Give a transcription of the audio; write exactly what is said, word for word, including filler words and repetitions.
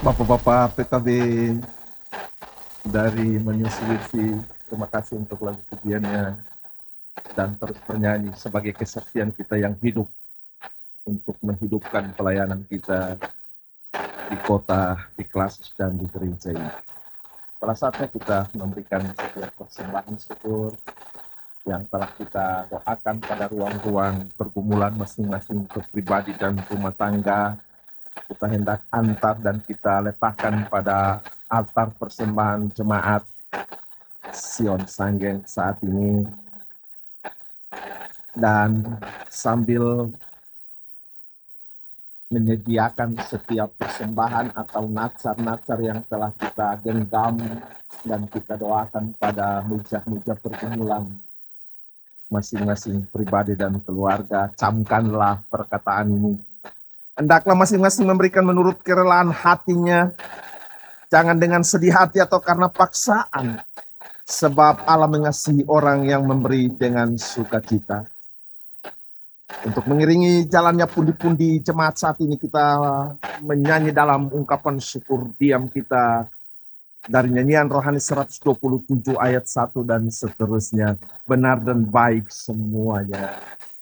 Bapak-bapak P K B dari Menyusui, terima kasih untuk lagu pujiannya dan terus bernyanyi sebagai kesaksian kita yang hidup untuk menghidupkan pelayanan kita di kota, di kelas dan di gereja ini. Pada saatnya kita memberikan sebuah persembahan syukur yang telah kita doakan pada ruang-ruang pergumulan masing-masing pribadi dan rumah tangga. Kita hendak antar dan kita letakkan pada altar persembahan jemaat Sion Sanggeng saat ini, dan sambil menyediakan setiap persembahan atau natsar-natsar yang telah kita genggam dan kita doakan pada meja-meja pergumulan masing-masing pribadi dan keluarga. Camkanlah perkataan ini. Hendaklah masing-masing memberikan menurut kerelaan hatinya, jangan dengan sedih hati atau karena paksaan, sebab Allah mengasihi orang yang memberi dengan sukacita. Untuk mengiringi jalannya pundi-pundi jemaat saat ini, kita menyanyi dalam ungkapan syukur diam kita dari nyanyian rohani seratus dua puluh tujuh ayat satu dan seterusnya. Benar dan baik semuanya.